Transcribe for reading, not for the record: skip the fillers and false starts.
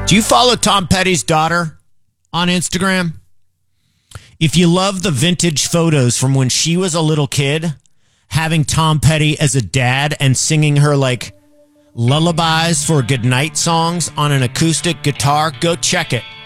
Do you follow Tom Petty's daughter on Instagram? If you love the vintage photos from when she was a little kid, having Tom Petty as a dad and singing her like lullabies for goodnight songs on an acoustic guitar, go check it.